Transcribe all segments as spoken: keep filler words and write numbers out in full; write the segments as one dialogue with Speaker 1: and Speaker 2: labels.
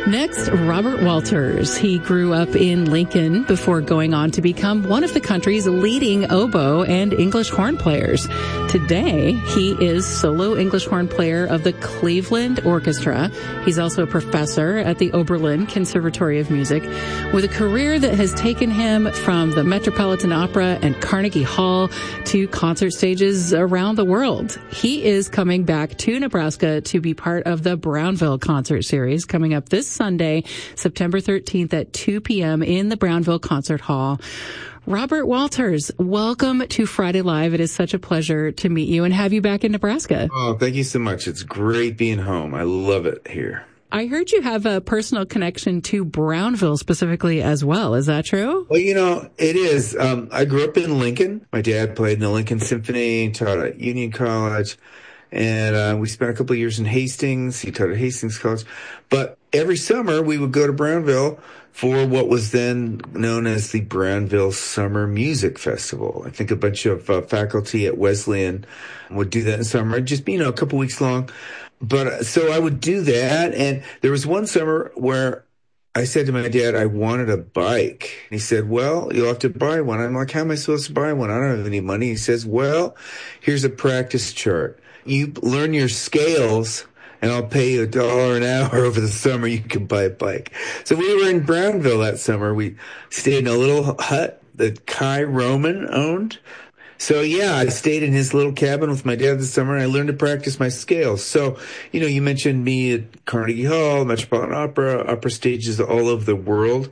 Speaker 1: Next, Robert Walters. He grew up in Lincoln before going on to become one of the country's leading oboe and English horn players. Today, he is solo English horn player of the Cleveland Orchestra. He's also a professor at the Oberlin Conservatory of Music, with a career that has taken him from the Metropolitan Opera and Carnegie Hall to concert stages around the world. He is coming back to Nebraska to be part of the Brownville Concert Series coming up this Sunday, September thirteenth at two p.m. in the Brownville Concert Hall. Robert Walters, welcome to Friday Live. It is such a pleasure to meet you and have you back in Nebraska.
Speaker 2: Oh, thank you so much. It's great being home. I love it here.
Speaker 1: I heard you have a personal connection to Brownville specifically as well. Is that true?
Speaker 2: Well, you know, it is. Um, I grew up in Lincoln. My dad played in the Lincoln Symphony, taught at Union College. And uh, we spent a couple of years in Hastings. He taught at Hastings College. But every summer, we would go to Brownville for what was then known as the Brownville Summer Music Festival. I think a bunch of uh, faculty at Wesleyan would do that in summer, just, you know, a couple weeks long. But uh, so I would do that. And there was one summer where I said to my dad, I wanted a bike. He said, well, you'll have to buy one. I'm like, how am I supposed to buy one? I don't have any money. He says, well, here's a practice chart. You learn your scales, and I'll pay you a dollar an hour over the summer. You can buy a bike. So we were in Brownville that summer. We stayed in a little hut that Kai Roman owned. So, yeah, I stayed in his little cabin with my dad this summer, and I learned to practice my scales. So, you know, you mentioned me at Carnegie Hall, Metropolitan Opera, opera stages all over the world.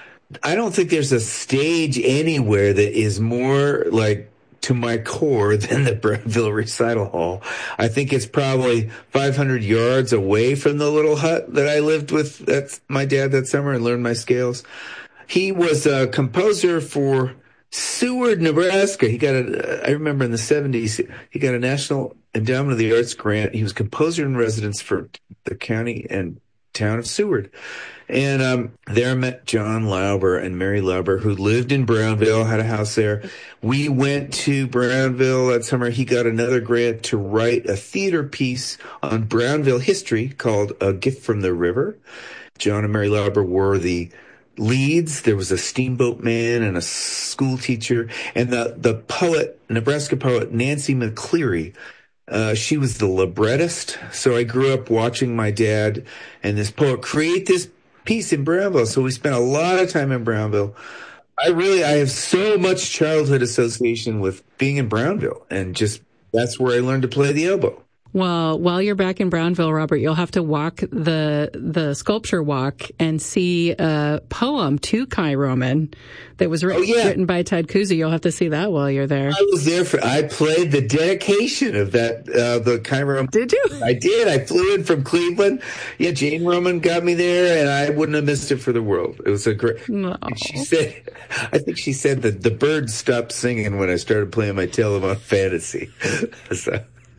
Speaker 2: I don't think there's a stage anywhere that is more, like, to my core than the Brownville Recital Hall. I think it's probably five hundred yards away from the little hut that I lived with that's my dad that summer and learned my scales. He was a composer for Seward, Nebraska. He got a, I remember in the seventies, he got a National Endowment of the Arts grant. He was composer in residence for the county and town of Seward. And um, there I met John Lauber and Mary Lauber, who lived in Brownville, had a house there. We went to Brownville that summer. He got another grant to write a theater piece on Brownville history called A Gift from the River. John and Mary Lauber were the leads. There was a steamboat man and a school teacher. And the, the poet, Nebraska poet, Nancy McCleary, Uh, she was the librettist. So I grew up watching my dad and this poet create this piece in Brownville. So we spent a lot of time in Brownville. I really, I have so much childhood association with being in Brownville, and just that's where I learned to play the oboe.
Speaker 1: Well, while you're back in Brownville, Robert, you'll have to walk the the sculpture walk and see a poem to Kai Roman that was written, oh, yeah. written by Ted Kuzy. You'll have to see that while you're there.
Speaker 2: I was there for, I played the dedication of that, uh, the Kai Roman.
Speaker 1: Did you?
Speaker 2: I did. I flew in from Cleveland. Yeah, Jane Roman got me there, and I wouldn't have missed it for the world. It was a great,
Speaker 1: no.
Speaker 2: She said, I think she said that the birds stopped singing when I started playing my Telemann Fantasy. So.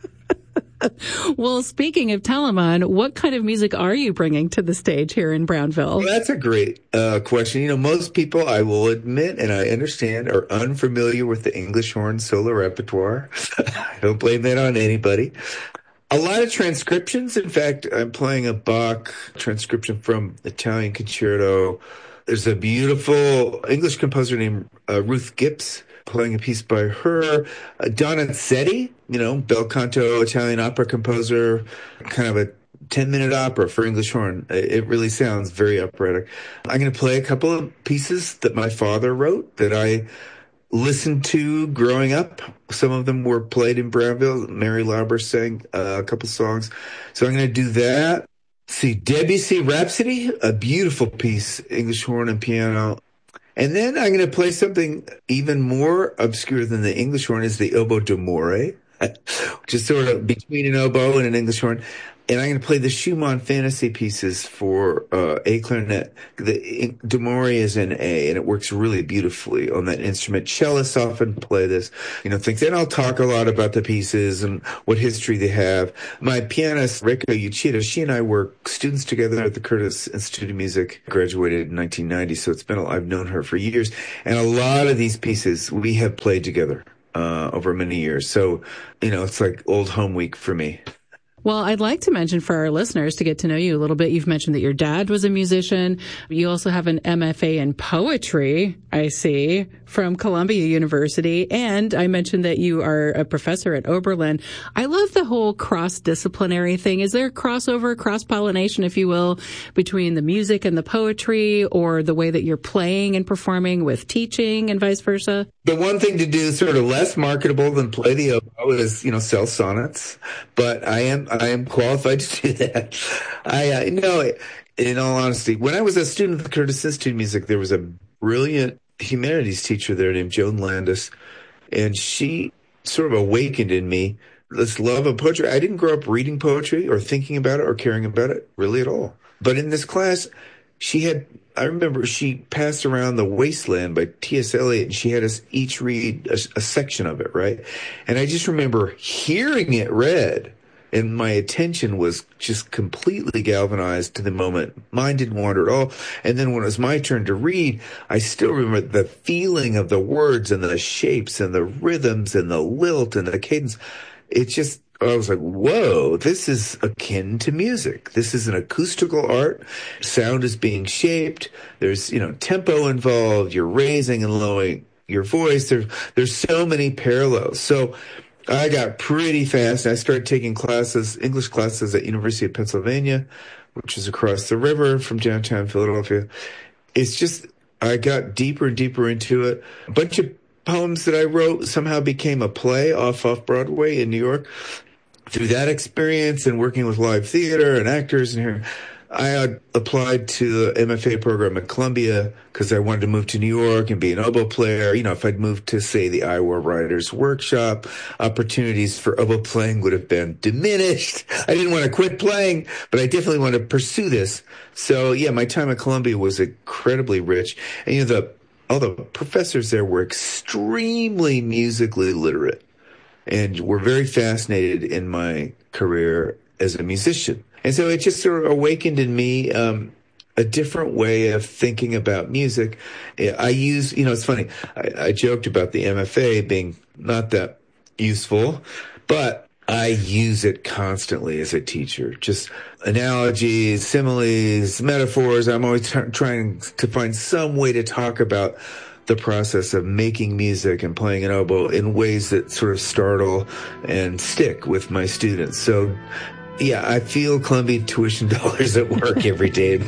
Speaker 1: Well, speaking of Telemann, what kind of music are you bringing to the stage here in Brownville?
Speaker 2: Well, that's a great uh, question. You know, most people, I will admit, and I understand, are unfamiliar with the English horn solo repertoire. I don't blame that on anybody. A lot of transcriptions. In fact, I'm playing a Bach transcription from Italian Concerto. There's a beautiful English composer named uh, Ruth Gips, playing a piece by her. Uh, Donizetti, you know, bel canto, Italian opera composer, kind of a ten-minute opera for English horn. It really sounds very operatic. I'm going to play a couple of pieces that my father wrote that I listened to growing up. Some of them were played in Brownville. Mary Lauber sang uh, a couple songs. So I'm going to do that. See, Debussy Rhapsody, a beautiful piece, English horn and piano. And then I'm going to play something even more obscure than the English horn, is the oboe d'amore, which is sort of between an oboe and an English horn. And I'm going to play the Schumann fantasy pieces for uh, A clarinet. The d'amore is in A, and it works really beautifully on that instrument. Cellists often play this, you know, things. And I'll talk a lot about the pieces and what history they have. My pianist, Reiko Uchida, she and I were students together at the Curtis Institute of Music, graduated in nineteen ninety, so it's been, a, I've known her for years. And a lot of these pieces we have played together uh, over many years. So, you know, it's like old home week for me.
Speaker 1: Well, I'd like to mention for our listeners to get to know you a little bit. You've mentioned that your dad was a musician. You also have an M F A in poetry, I see, from Columbia University. And I mentioned that you are a professor at Oberlin. I love the whole cross-disciplinary thing. Is there crossover, cross-pollination, if you will, between the music and the poetry, or the way that you're playing and performing with teaching and vice versa?
Speaker 2: The one thing to do sort of less marketable than play the oboe is, you know, sell sonnets. But I am I am qualified to do that. I uh, no, in all honesty, when I was a student at the Curtis Institute of Music, there was a brilliant humanities teacher there named Joan Landis, and she sort of awakened in me this love of poetry. I didn't grow up reading poetry or thinking about it or caring about it really at all. But in this class, she had, I remember she passed around The Wasteland by T S Eliot, and she had us each read a, a section of it, right? And I just remember hearing it read, and my attention was just completely galvanized to the moment. Mine didn't wander at all. And then when it was my turn to read, I still remember the feeling of the words and the shapes and the rhythms and the lilt and the cadence. It just, I was like, whoa, this is akin to music. This is an acoustical art. Sound is being shaped. There's, you know, tempo involved. You're raising and lowering your voice. There's, there's so many parallels. So I got pretty fast. I started taking classes, English classes at University of Pennsylvania, which is across the river from downtown Philadelphia. It's just, I got deeper and deeper into it. A bunch of poems that I wrote somehow became a play off off Broadway in New York. Through that experience and working with live theater and actors and here, I had applied to the M F A program at Columbia because I wanted to move to New York and be an oboe player. You know, if I'd moved to, say, the Iowa Writers Workshop, opportunities for oboe playing would have been diminished. I didn't want to quit playing, but I definitely wanted to pursue this. So, yeah, my time at Columbia was incredibly rich. And, you know, the all the professors there were extremely musically literate and were very fascinated in my career as a musician. And so it just sort of awakened in me um, a different way of thinking about music. I use, you know, it's funny, I, I joked about the M F A being not that useful, but I use it constantly as a teacher. Just analogies, similes, metaphors. I'm always t- trying to find some way to talk about the process of making music and playing an oboe in ways that sort of startle and stick with my students. So, yeah, I feel Columbia tuition dollars at work every day.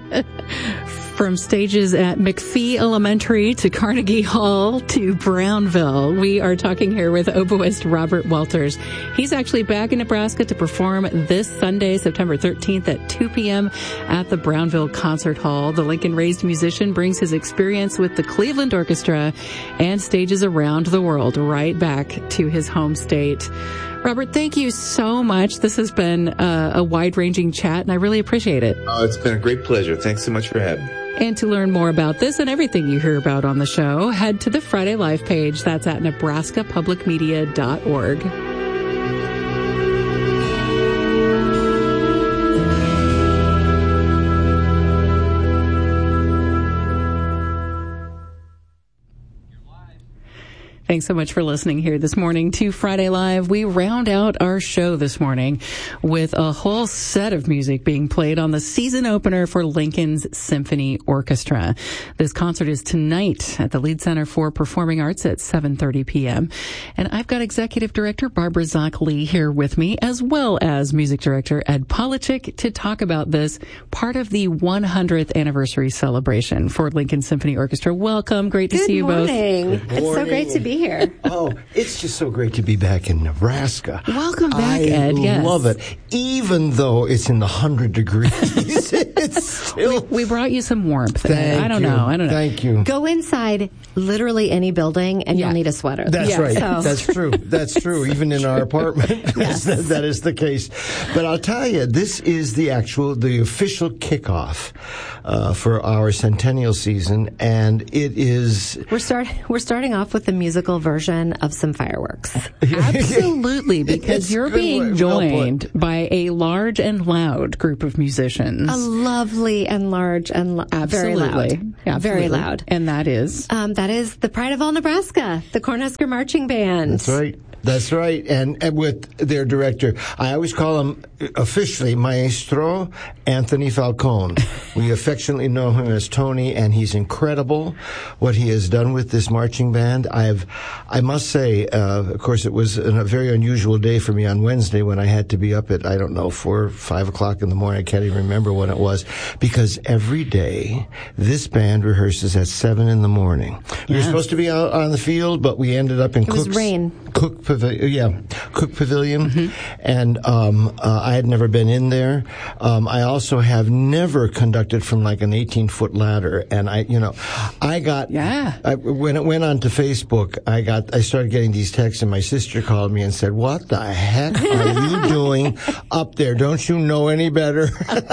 Speaker 1: From stages at McPhee Elementary to Carnegie Hall to Brownville, we are talking here with oboist Robert Walters. He's actually back in Nebraska to perform this Sunday, September thirteenth at two p.m. at the Brownville Concert Hall. The Lincoln-raised musician brings his experience with the Cleveland Orchestra and stages around the world right back to his home state. Robert, thank you so much. This has been uh, a wide-ranging chat, and I really appreciate it.
Speaker 2: Oh, it's been a great pleasure. Thanks so much for having me.
Speaker 1: And to learn more about this and everything you hear about on the show, head to the Friday Live page. That's at nebraska public media dot org. Thanks so much for listening here this morning to Friday Live. We round out our show this morning with a whole set of music being played on the season opener for Lincoln's Symphony Orchestra. This concert is tonight at the Lead Center for Performing Arts at seven thirty p.m. And I've got Executive Director Barbara Zock-Lee here with me, as well as Music Director Ed Polachek, to talk about this part of the one hundredth anniversary celebration for Lincoln Symphony Orchestra. Welcome. Great to
Speaker 3: Good
Speaker 1: see you
Speaker 3: morning.
Speaker 1: both.
Speaker 3: Good morning. It's so great to be here.
Speaker 4: Oh, it's just so great to be back in Nebraska.
Speaker 1: Welcome back,
Speaker 4: I
Speaker 1: Ed. Yes.
Speaker 4: love it. Even though it's in the one hundred degrees, it's still...
Speaker 1: We, we brought you some warmth.
Speaker 4: Thank
Speaker 1: I don't
Speaker 4: you.
Speaker 1: know. I don't know.
Speaker 4: Thank you.
Speaker 3: Go inside literally any building and
Speaker 1: Yeah.
Speaker 3: you'll need a sweater.
Speaker 4: That's
Speaker 1: Yeah.
Speaker 4: right.
Speaker 3: So-
Speaker 4: That's true. That's true. Even in our apartment,
Speaker 3: Yes.
Speaker 4: that, that is the case. But I'll tell you, this is the actual, the official kickoff uh, for our centennial season, and it is...
Speaker 3: We're start we're starting off with the musical version of some fireworks.
Speaker 1: Absolutely, because
Speaker 4: It's
Speaker 1: you're
Speaker 4: good way-
Speaker 1: being
Speaker 4: well put.
Speaker 1: joined by a large and loud group of musicians.
Speaker 3: A lovely and large and lo- very
Speaker 1: Absolutely.
Speaker 3: loud.
Speaker 1: Yeah,
Speaker 3: very
Speaker 1: absolutely.
Speaker 3: loud.
Speaker 1: And that is?
Speaker 3: Um, that is the Pride of All Nebraska, the Cornhusker Marching Band.
Speaker 4: That's right. That's right. And, and with their director, I always call him officially Maestro Anthony Falcone. We affectionately know him as Tony, and he's incredible what he has done with this marching band. I've, I must say, uh, of course, it was a very unusual day for me on Wednesday when I had to be up at, I don't know, four, five o'clock in the morning. I can't even remember when it was, because every day this band rehearses at seven in the morning.
Speaker 1: Yes.
Speaker 4: We were supposed to be out on the field, but we ended up in
Speaker 3: It
Speaker 4: Cook's,
Speaker 3: was rain.
Speaker 4: Cook Pavilion, yeah, Cook Pavilion,
Speaker 1: Mm-hmm.
Speaker 4: and um, uh, I had never been in there. Um, I also have never conducted from like an eighteen-foot ladder, and I, you know, I got,
Speaker 1: Yeah.
Speaker 4: I, when it went onto Facebook, I got, I started getting these texts, and my sister called me and said, "What the heck are you doing up there? Don't you know any better?"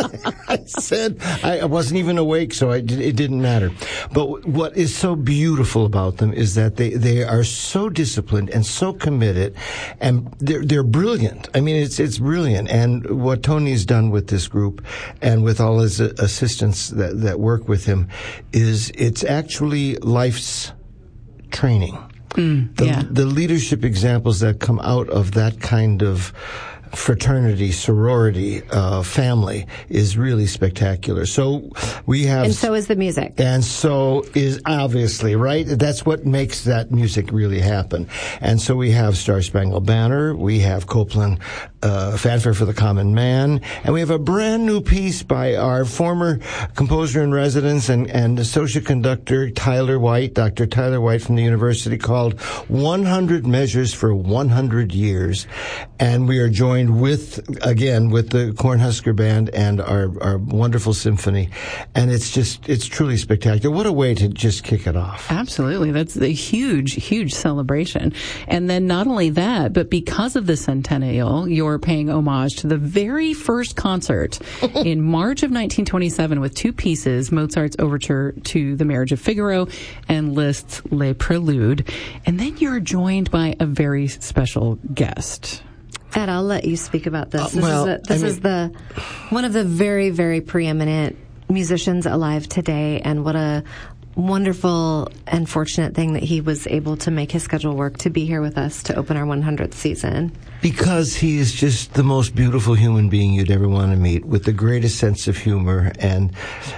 Speaker 4: I said, I, I wasn't even awake, so I, it didn't matter. But what is so beautiful about them is that they, they are so disciplined and so committed, and they're they're brilliant. I mean, it's it's brilliant. And what Tony's done with this group and with all his assistants that that work with him is it's actually life's training.
Speaker 1: Mm,
Speaker 4: the,
Speaker 1: yeah.
Speaker 4: the leadership examples that come out of that kind of fraternity, sorority, uh, family is really spectacular. So we have...
Speaker 3: And so is the music.
Speaker 4: And so is obviously, right? That's what makes that music really happen. And so we have Star Spangled Banner, we have Copland, uh, Fanfare for the Common Man, and we have a brand new piece by our former composer in residence and, and associate conductor Tyler White, Doctor Tyler White from the university, called one hundred Measures for one hundred Years. And we are joined with, again, with the Cornhusker Band and our, our wonderful symphony. And it's just, it's truly spectacular. What a way to just kick it off.
Speaker 1: Absolutely. That's a huge, huge celebration. And then not only that, but because of the centennial, you're paying homage to the very first concert in March of nineteen twenty-seven with two pieces, Mozart's Overture to the Marriage of Figaro and Liszt's Les Préludes. And then you're joined by a very special guest.
Speaker 3: Ed, I'll let you speak about this.
Speaker 4: Uh,
Speaker 3: This,
Speaker 4: well,
Speaker 3: is, a, this
Speaker 4: I
Speaker 3: is the one of the very, very preeminent musicians alive today, and what a wonderful and fortunate thing that he was able to make his schedule work to be here with us to open our one hundredth season.
Speaker 4: Because he is just the most beautiful human being you'd ever want to meet, with the greatest sense of humor, and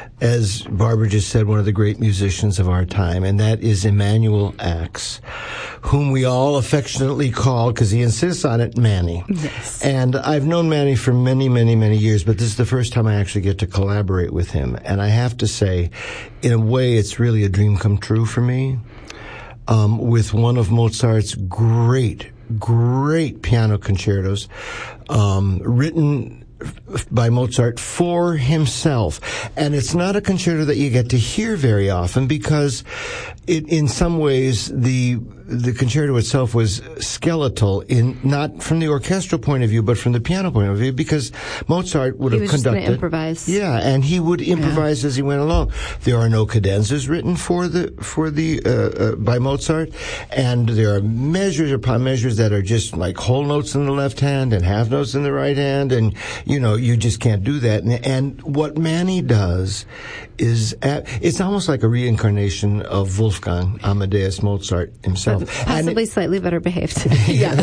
Speaker 4: as Barbara just said, one of the great musicians of our time, and that is Emanuel Ax, whom we all affectionately call, because he insists on it, Manny.
Speaker 1: Yes.
Speaker 4: And I've known Manny for many, many, many years, but this is the first time I actually get to collaborate with him. And I have to say, in a way, it's really a dream come true for me, um, with one of Mozart's great, great piano concertos, um, written by Mozart for himself. And it's not a concerto that you get to hear very often, because it, in some ways, the the concerto itself was skeletal, in not from the orchestral point of view, but from the piano point of view, because Mozart would
Speaker 3: He
Speaker 4: have
Speaker 3: was just
Speaker 4: conducted.
Speaker 3: gonna improvise.
Speaker 4: Yeah, and he would improvise yeah. as he went along. There are no cadenzas written for the for the uh, uh, by Mozart, and there are measures upon measures that are just like whole notes in the left hand and half notes in the right hand, and you know you just can't do that. And, and what Manny does is at, it's almost like a reincarnation of Wolfgang Amadeus Mozart himself.
Speaker 3: Possibly
Speaker 4: it,
Speaker 3: slightly better behaved.
Speaker 1: Yeah.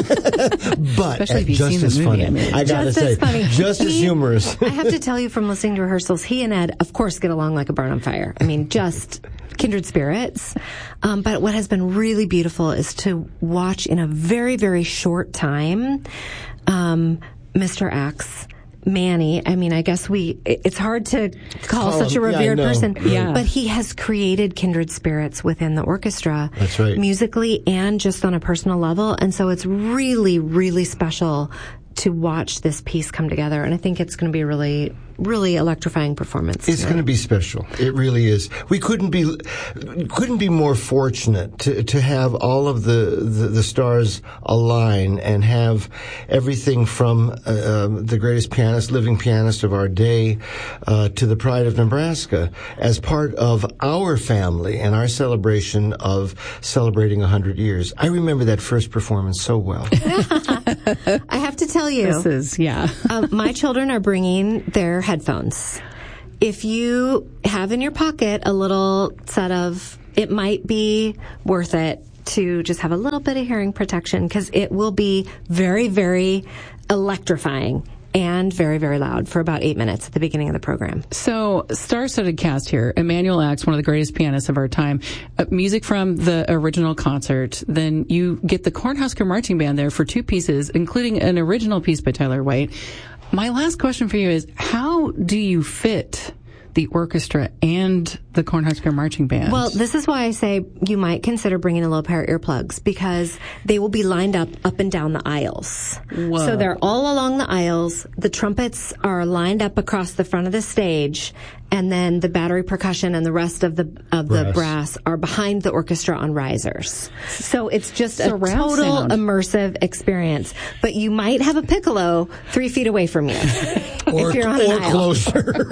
Speaker 4: but
Speaker 1: Especially if you've
Speaker 4: just
Speaker 1: seen the
Speaker 4: as
Speaker 1: movie,
Speaker 4: funny.
Speaker 1: I mean.
Speaker 4: I gotta
Speaker 3: Just
Speaker 4: say,
Speaker 3: as funny.
Speaker 4: just as
Speaker 3: He-
Speaker 4: humorous.
Speaker 3: I have to tell you, from listening to rehearsals, he and Ed, of course, get along like a barn on fire. I mean, just kindred spirits. Um, but what has been really beautiful is to watch in a very, very short time, um, Mister Ax, Manny, I mean, I guess we, it's hard to call,
Speaker 4: Call
Speaker 3: such
Speaker 4: him.
Speaker 3: a
Speaker 4: Yeah, I
Speaker 3: revered
Speaker 4: know.
Speaker 3: person.
Speaker 4: Right.
Speaker 1: Yeah.
Speaker 3: But he has created kindred spirits within the orchestra.
Speaker 4: That's right.
Speaker 3: Musically and just on a personal level. And so it's really, really special to watch this piece come together. And I think it's going to be a really, really electrifying performance.
Speaker 4: It's going to be special. It really is. We couldn't be couldn't be more fortunate to to have all of the the, the stars align and have everything from uh, um, the greatest pianist, living pianist of our day, uh, to the pride of Nebraska as part of our family and our celebration of celebrating a hundred years. I remember that first performance so well.
Speaker 3: I have to tell you,
Speaker 1: This is, yeah.
Speaker 3: um, my children are bringing their headphones. If you have in your pocket a little set of, it might be worth it to just have a little bit of hearing protection because it will be very, very electrifying and very, very loud for about eight minutes at the beginning of the program.
Speaker 1: So, star-studded cast here. Emanuel Ax, one of the greatest pianists of our time. Uh, music from the original concert. Then you get the Cornhusker Marching Band there for two pieces, including an original piece by Tyler White. My last question for you is, how do you fit the orchestra and the Cornhusker Marching Band?
Speaker 3: Well, this is why I say you might consider bringing a low power earplugs because they will be lined up up and down the aisles.
Speaker 1: Whoa.
Speaker 3: So they're all along the aisles. The trumpets are lined up across the front of the stage, and then the battery percussion and the rest of the of the brass, brass are behind the orchestra on risers. So it's just
Speaker 1: Surround
Speaker 3: a total
Speaker 1: sound.
Speaker 3: immersive experience. But you might have a piccolo three feet away from you
Speaker 4: or,
Speaker 3: if you're on an
Speaker 4: or
Speaker 3: aisle.
Speaker 4: closer.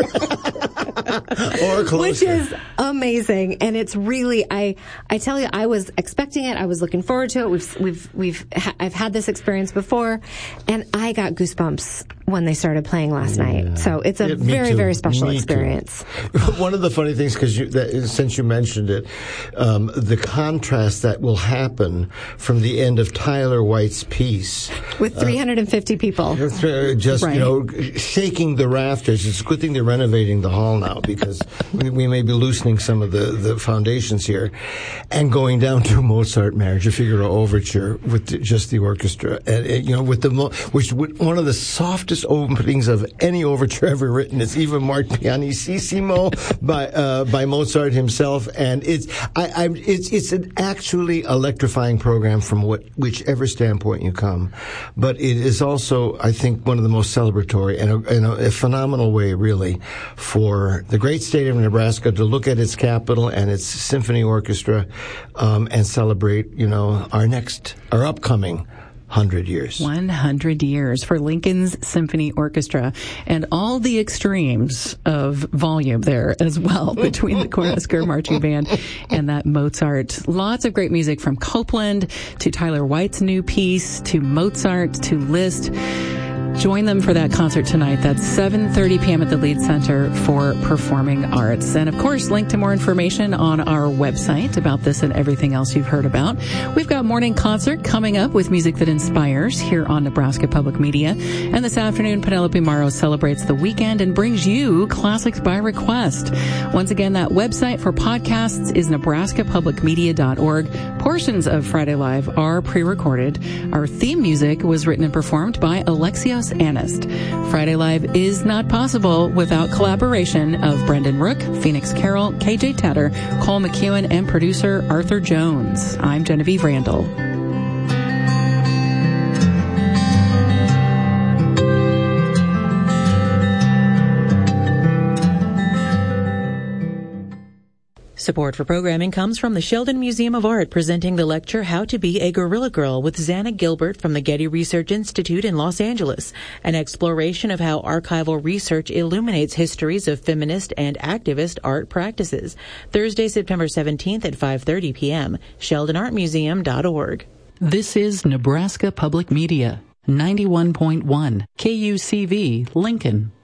Speaker 4: Or closer.
Speaker 3: Which is amazing, and it's really I I tell you I was expecting it. I was looking forward to it. We've we've we've ha- I've had this experience before, and I got goosebumps when they started playing last
Speaker 4: yeah.
Speaker 3: night. So it's a
Speaker 4: Yeah, me
Speaker 3: very
Speaker 4: too.
Speaker 3: very special
Speaker 4: Me
Speaker 3: experience.
Speaker 4: Too. One of the funny things, because since you mentioned it, um, the contrast that will happen from the end of Tyler White's piece
Speaker 3: With three hundred fifty uh, people,
Speaker 4: just
Speaker 1: right.
Speaker 4: you know shaking the rafters. It's a good thing they're renovating the hall now because we, we may be loosening some of the, the foundations here, and going down to Mozart Marriage of Figaro Overture with the, just the orchestra, and, and, you know, with the mo- which with one of the softest openings of any overture ever written. It's even marked pianissimo by uh, by Mozart himself, and it's I, I it's it's an actually electrifying program from what whichever standpoint you come, but it is also I think one of the most celebratory and a, in a, a phenomenal way really for the great state of Nebraska to look at its capital and its symphony orchestra um, and celebrate, you know, our next, our upcoming hundred years.
Speaker 1: one hundred years for Lincoln's Symphony Orchestra, and all the extremes of volume there as well between the Cornhusker Marching Band and that Mozart. Lots of great music from Copeland to Tyler White's new piece to Mozart to Liszt. Join them for that concert tonight. That's seven thirty p.m. at the Lead Center for Performing Arts. And, of course, link to more information on our website about this and everything else you've heard about. We've got morning concert coming up with music that inspires here on Nebraska Public Media. And this afternoon, Penelope Morrow celebrates the weekend and brings you Classics by Request. Once again, that website for podcasts is nebraska public media dot org. Portions of Friday Live are pre-recorded. Our theme music was written and performed by Alexios Anist. Friday Live is not possible without collaboration of Brendan Rook, Phoenix Carroll, K J Tatter, Cole McEwen, and producer Arthur Jones. I'm Genevieve Randall.
Speaker 5: Support for programming comes from the Sheldon Museum of Art, presenting the lecture How to Be a Guerrilla Girl with Xana Gilbert from the Getty Research Institute in Los Angeles, an exploration of how archival research illuminates histories of feminist and activist art practices. Thursday, September seventeenth at five thirty p.m., sheldon art museum dot org.
Speaker 6: This is Nebraska Public Media, ninety-one point one K U C V, Lincoln.